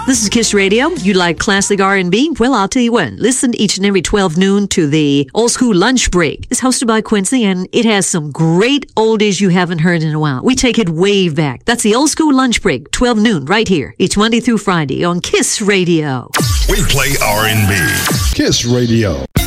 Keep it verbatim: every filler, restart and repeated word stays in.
This is Kiss Radio. You like classic R and B? Well, I'll tell you what. Listen each and every twelve noon to the Old School Lunch Break. It's hosted by Quincy, and it has some great oldies you haven't heard in a while. We take it way back. That's the Old School Lunch Break, twelve noon, right here. Each Monday through Friday on Kiss Radio. We play R and B. Kiss Radio.